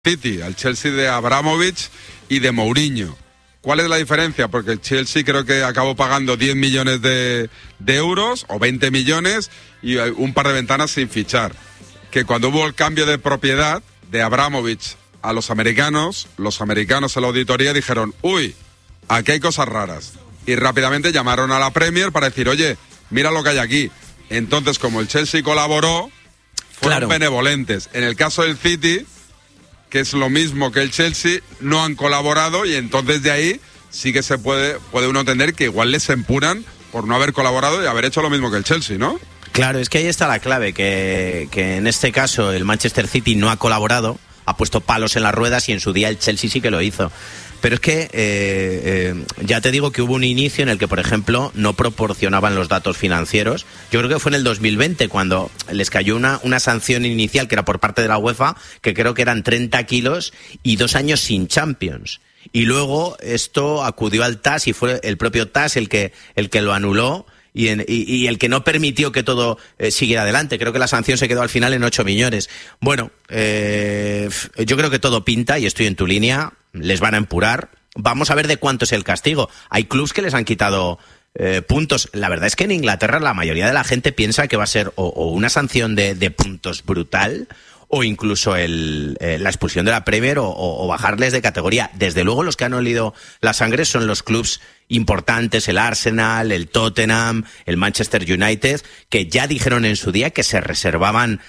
City, al Chelsea de Abramovich y de Mourinho. ¿Cuál es la diferencia? Porque el Chelsea creo que acabó pagando 10 millones de euros o 20 millones y un par de ventanas sin fichar. Que cuando hubo el cambio de propiedad de Abramovich a los americanos en la auditoría dijeron, uy, aquí hay cosas raras. Y rápidamente llamaron a la Premier para decir, oye, mira lo que hay aquí. Entonces, como el Chelsea colaboró, fueron benevolentes. En el caso del City, que es lo mismo que el Chelsea, no han colaborado y entonces de ahí sí que se puede uno entender que igual les empuran por no haber colaborado y haber hecho lo mismo que el Chelsea, ¿no? Claro, es que ahí está la clave, que en este caso el Manchester City no ha colaborado, ha puesto palos en las ruedas y en su día el Chelsea sí que lo hizo. Pero es que ya te digo que hubo un inicio en el que, por ejemplo, no proporcionaban los datos financieros. Yo creo que fue en el 2020 cuando les cayó una sanción inicial que era por parte de la UEFA, que creo que eran 30 kilos y 2 años sin Champions. Y luego esto acudió al TAS y fue el propio TAS el que lo anuló. Y el que no permitió que todo siguiera adelante. Creo que la sanción se quedó al final en 8 millones. Bueno, yo creo que todo pinta, y estoy en tu línea, les van a empurar. Vamos a ver de cuánto es el castigo. Hay clubs que les han quitado puntos. La verdad es que en Inglaterra la mayoría de la gente piensa que va a ser o una sanción de puntos brutal, o incluso la expulsión de la Premier o bajarles de categoría. Desde luego los que han olido la sangre son los clubs importantes, el Arsenal, el Tottenham, el Manchester United, que ya dijeron en su día que se reservaban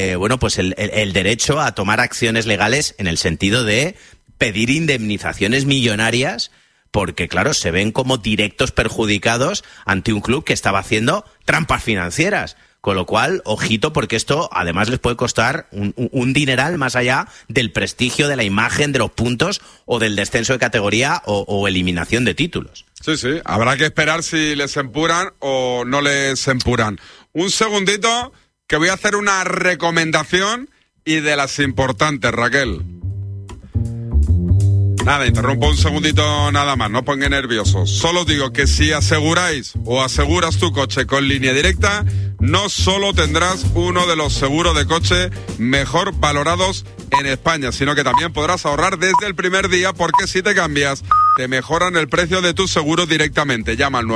el derecho a tomar acciones legales en el sentido de pedir indemnizaciones millonarias, porque claro, se ven como directos perjudicados ante un club que estaba haciendo trampas financieras. Con lo cual, ojito, porque esto además les puede costar un dineral más allá del prestigio, de la imagen, de los puntos o del descenso de categoría o eliminación de títulos. Sí, habrá que esperar si les empuran o no les empuran. Un segundito, que voy a hacer una recomendación y de las importantes, Raquel. Nada, interrumpo un segundito nada más, no pongan nerviosos. Solo digo que si aseguráis o aseguras tu coche con Línea Directa, no solo tendrás uno de los seguros de coche mejor valorados en España, sino que también podrás ahorrar desde el primer día, porque si te cambias, te mejoran el precio de tu seguro directamente. Llama al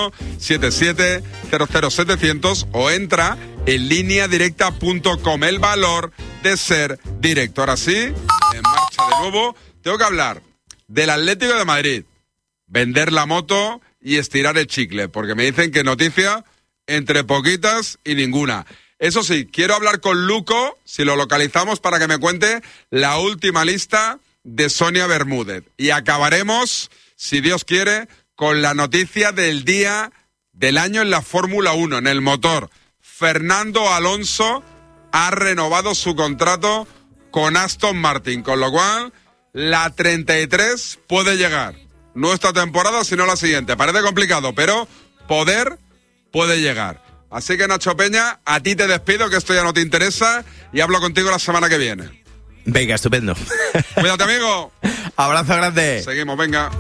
9177000700 o entra en lineadirecta.com. El valor de ser directo. Ahora sí, en marcha de nuevo. Tengo que hablar del Atlético de Madrid, vender la moto y estirar el chicle, porque me dicen que noticia entre poquitas y ninguna. Eso sí, quiero hablar con Luco, si lo localizamos, para que me cuente la última lista de Sonia Bermúdez. Y acabaremos, si Dios quiere, con la noticia del día del año en la Fórmula 1, en el motor. Fernando Alonso ha renovado su contrato con Aston Martin, con lo cual la 33 puede llegar. No esta temporada, sino la siguiente. Parece complicado, pero poder puede llegar. Así que, Nacho Peña, a ti te despido, que esto ya no te interesa, y hablo contigo la semana que viene. Venga, estupendo. Cuídate, amigo. Abrazo grande. Seguimos, venga.